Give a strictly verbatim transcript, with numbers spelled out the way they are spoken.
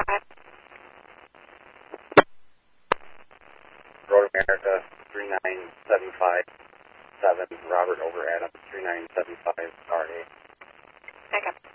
Road America, three nine seven five seven, Robert over Adams, three nine seven five R A. Back up.